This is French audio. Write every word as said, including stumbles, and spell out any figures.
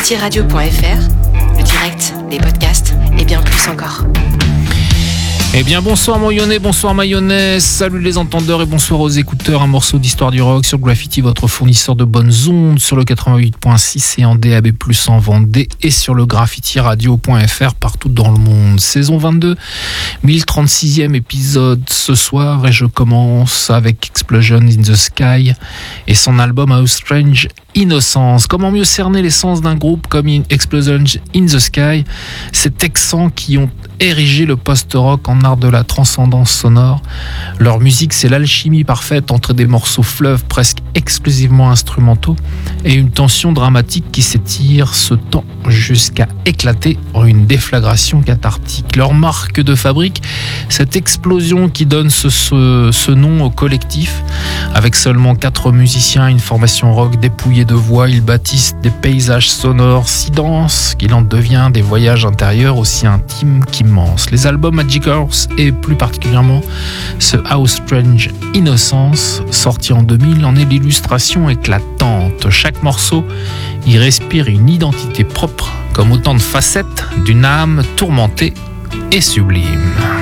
graffiti radio point f r, le direct, les podcasts et bien plus encore. Eh bien bonsoir Moyonnais, bonsoir Mayonnaise, salut les entendeurs et bonsoir aux écouteurs. Un morceau d'histoire du rock sur Graffiti, votre fournisseur de bonnes ondes sur le quatre-vingt-huit virgule six et en D A B plus, en Vendée et sur le graffiti radio point f r partout dans le monde. Saison vingt-deux, mille trente-sixième épisode ce soir et je commence avec Explosion in the Sky et son album How Strange Innocence. Comment mieux cerner l'essence d'un groupe comme Explosion in the Sky, ces Texans qui ont érigé le post-rock en art de la transcendance sonore. Leur musique, c'est l'alchimie parfaite entre des morceaux fleuves presque exclusivement instrumentaux et une tension dramatique qui s'étire, se tend jusqu'à éclater en une déflagration cathartique. Leur marque de fabrique, cette explosion qui donne ce, ce, ce nom au collectif. Avec seulement quatre musiciens, une formation rock dépouillée de voix, ils bâtissent des paysages sonores si denses qu'il en devient des voyages intérieurs aussi intimes qu'immenses. Les albums Magic Horse et plus particulièrement ce How Strange Innocence, sorti en deux mille, en est l'illustration éclatante. Chaque morceau y respire une identité propre, comme autant de facettes d'une âme tourmentée et sublime.